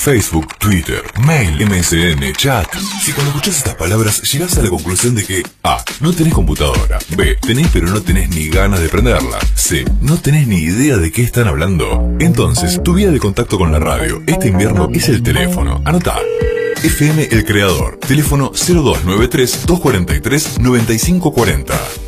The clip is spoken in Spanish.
Facebook, Twitter, mail, MSN, chat. Si cuando escuchás estas palabras llegás a la conclusión de que A. No tenés computadora. B. Tenés pero no tenés ni ganas de prenderla. C. No tenés ni idea de qué están hablando. Entonces, tu vía de contacto con la radio este invierno es el teléfono. Anotá. FM El Creador. Teléfono 0293 243 9540.